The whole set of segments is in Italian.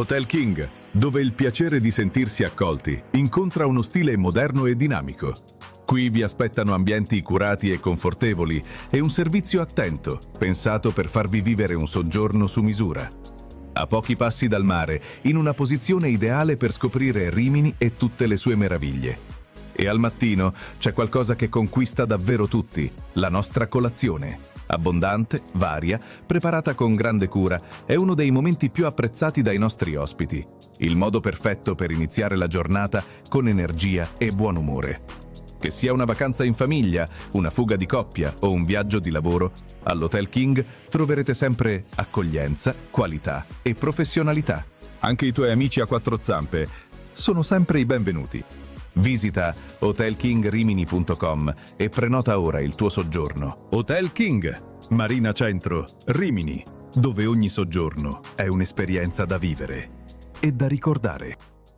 Hotel King, dove il piacere di sentirsi accolti incontra uno stile moderno e dinamico. Qui vi aspettano ambienti curati e confortevoli e un servizio attento, pensato per farvi vivere un soggiorno su misura. A pochi passi dal mare, in una posizione ideale per scoprire Rimini e tutte le sue meraviglie. E al mattino c'è qualcosa che conquista davvero tutti, la nostra colazione. Abbondante, varia, preparata con grande cura, è uno dei momenti più apprezzati dai nostri ospiti. Il modo perfetto per iniziare la giornata con energia e buon umore. Che sia una vacanza in famiglia, una fuga di coppia o un viaggio di lavoro, all'Hotel King troverete sempre accoglienza, qualità e professionalità. Anche i tuoi amici a quattro zampe sono sempre i benvenuti. Visita hotelkingrimini.com e prenota ora il tuo soggiorno. Hotel King, Marina Centro, Rimini, dove ogni soggiorno è un'esperienza da vivere e da ricordare.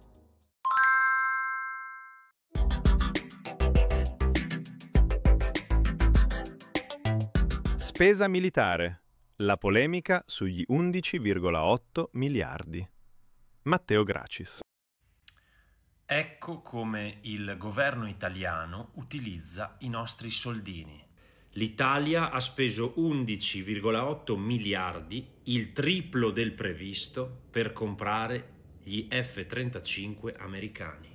Spesa militare. La polemica sugli 11,8 miliardi. Matteo Gracis. Ecco come il governo italiano utilizza i nostri soldini. L'Italia ha speso 11,8 miliardi, il triplo del previsto, per comprare gli F-35 americani.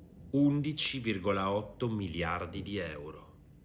11,8 miliardi di euro.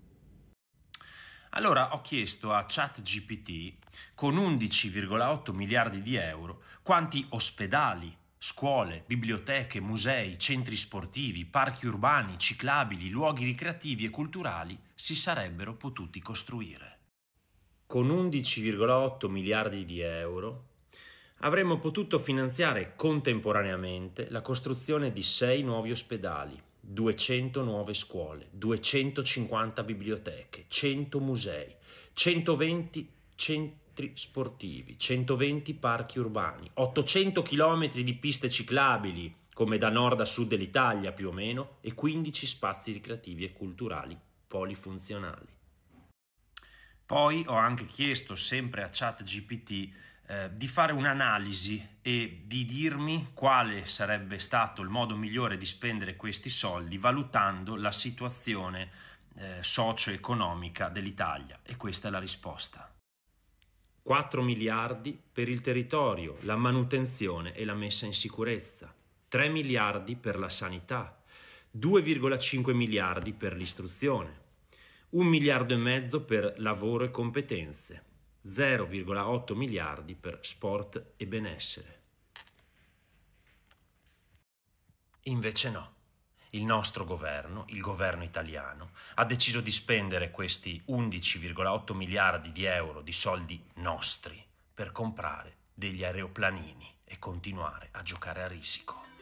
Allora ho chiesto a ChatGPT, con 11,8 miliardi di euro, quanti ospedali, scuole, biblioteche, musei, centri sportivi, parchi urbani, ciclabili, luoghi ricreativi e culturali si sarebbero potuti costruire. Con 11,8 miliardi di euro avremmo potuto finanziare contemporaneamente la costruzione di 6 nuovi ospedali, 200 nuove scuole, 250 biblioteche, 100 musei, 120 centri sportivi, 120 parchi urbani, 800 chilometri di piste ciclabili, come da nord a sud dell'Italia più o meno, e 15 spazi ricreativi e culturali polifunzionali. Poi ho anche chiesto, sempre a ChatGPT, di fare un'analisi e di dirmi quale sarebbe stato il modo migliore di spendere questi soldi, valutando la situazione socio-economica dell'Italia. E questa è la risposta. 4 miliardi per il territorio, la manutenzione e la messa in sicurezza, 3 miliardi per la sanità, 2,5 miliardi per l'istruzione, 1,5 miliardi per lavoro e competenze, 0,8 miliardi per sport e benessere. Invece no, il nostro governo, il governo italiano, ha deciso di spendere questi 11,8 miliardi di euro di soldi nostri per comprare degli aeroplanini e continuare a giocare a risico.